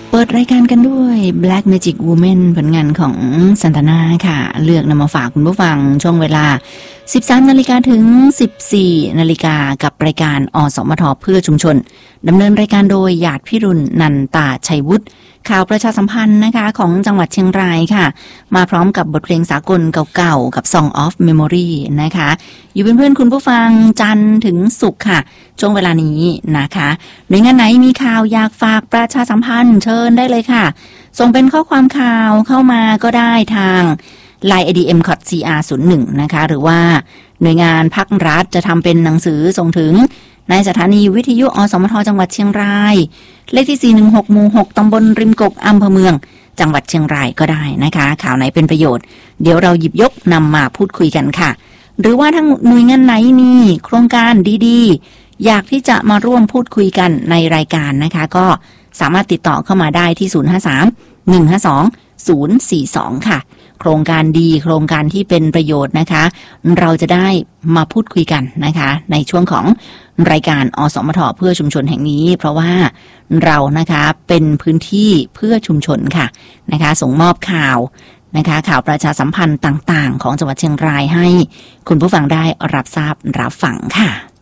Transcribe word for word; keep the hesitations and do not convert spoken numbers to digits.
เปิดรายการกันด้วย Black Magic Woman ผลงานของซันตานาค่ะเลือกนำมาฝากคุณผู้ฟังช่วงเวลา สิบสามนาฬิกา ถึง สิบสี่นาฬิกา กับรายการอสมทเพื่อชุมชนดำเนินรายการโดยหยาดพิรุณนันตาชัยวุฒิข่าวประชาสัมพันธ์นะคะของจังหวัดเชียงรายค่ะมาพร้อมกับบทเพลงสากลเก่าๆกับ Song of Memory นะคะอยู่เป็นเพื่อนคุณผู้ฟังจันทร์ถึงศุกร์ค่ะช่วงเวลานี้นะคะหน่วยงานไหนมีข่าวอยากฝากประชาสัมพันธ์เชิญได้เลยค่ะส่งเป็นข้อความข่าวเข้ามาก็ได้ทาง ไลน์ ไอ ดี เอ็ม ซี อาร์ ศูนย์ หนึ่ง นะคะหรือว่าหน่วยงานภาครัฐจะทำเป็นหนังสือส่งถึงในสถานีวิทยุอสมทจังหวัดเชียงรายเลขที่สี่หนึ่งหกหมู่หกตำบลริมกกอำเภอเมืองจังหวัดเชียงรายก็ได้นะคะข่าวไหนเป็นประโยชน์เดี๋ยวเราหยิบยกนำมาพูดคุยกันค่ะหรือว่าทั้งหน่วยงานไหนมีโครงการดีๆอยากที่จะมาร่วมพูดคุยกันในรายการนะคะก็สามารถติดต่อเข้ามาได้ที่ศูนย์ ห้า สาม หนึ่ง ห้า สอง ศูนย์ สี่ สองค่ะโครงการดีโครงการที่เป็นประโยชน์นะคะเราจะได้มาพูดคุยกันนะคะในช่วงของรายการอสมทเพื่อชุมชนแห่งนี้เพราะว่าเรานะคะเป็นพื้นที่เพื่อชุมชนค่ะนะคะส่งมอบข่าวนะคะข่าวประชาสัมพันธ์ต่างๆของจังหวัดเชียงรายให้คุณผู้ฟังได้รับทราบรับฟังค่ะ